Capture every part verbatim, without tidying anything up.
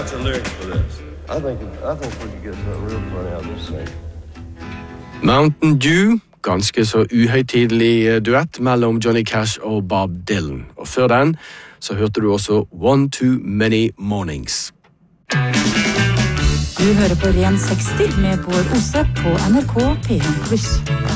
what's the lyrics for this? I think I think we could get something real funny out of this thing. Mountain Dew, ganske så uhøytidelig duett mellom Johnny Cash og Bob Dylan. Og før den så hørte du også One Too Many Mornings. Du hører på Ren seksti med Bård Ose på N R K P en pluss.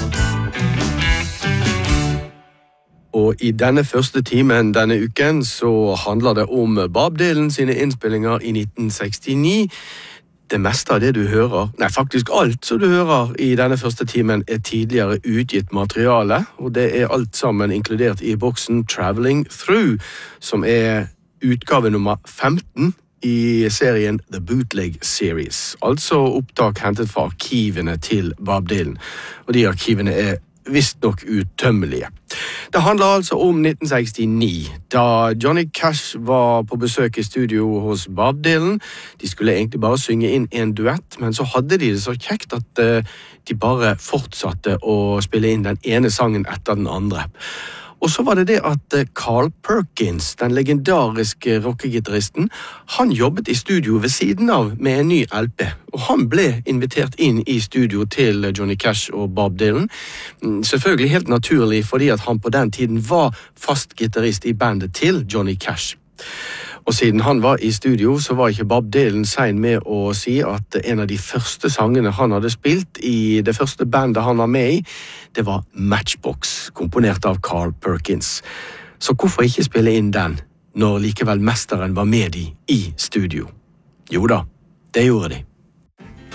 Og i denne første timen denne uken så handler det om Bob Dylan sine innspillinger i nitten sekstini. Det meste av det du hører, nei faktisk alt som du hører i denne første timen er tidligere utgitt materiale, og det er alt sammen inkludert i boksen Traveling Through, som er utgave nummer femten i serien The Bootleg Series, altså opptak hentet fra arkivene til Bob Dylan, og de arkivene er visst nok utømmelige. Det handler altså om nitten sekstini, da Johnny Cash var på besøk i studio hos Bob Dylan. De skulle egentlig bare synge inn en duett, men så hadde de det så kjekt at uh, de bare fortsatte å spille inn den ene sangen etter den andre. Og så var det det at Carl Perkins, den legendariske rockegitarristen, han jobbet i studio ved siden av med en ny L P. Og han ble invitert inn i studio til Johnny Cash og Bob Dylan. Selvfølgelig helt naturlig, fordi at han på den tiden var fast gitarist i bandet til Johnny Cash. Og siden han var i studio, så var ikke Bob Dylan sein med å si at en av de første sangene han hadde spilt i det første bandet han var med i, det var Matchbox, komponert av Carl Perkins. Så hvorfor ikke spille inn den, når likevel mesteren var med i, i studio? Jo da, det gjorde de.